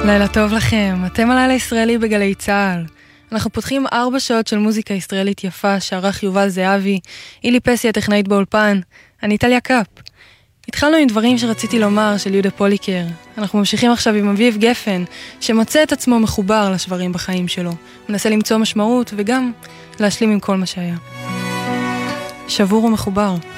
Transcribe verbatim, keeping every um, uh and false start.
לילה טוב לכם, אתם הלילה ישראלי בגלי צהל. אנחנו פותחים ארבע שעות של מוזיקה ישראלית יפה שערך יובל זהבי, אילי פסי הטכנאית באולפן, אני טליה קאפ. התחלנו עם דברים שרציתי לומר של יהודה פוליקר. אנחנו ממשיכים עכשיו עם אביב גפן, שמוצא את עצמו מחובר לשברים בחיים שלו. מנסה למצוא משמעות וגם להשלים עם כל מה שהיה. שבור ומחובר.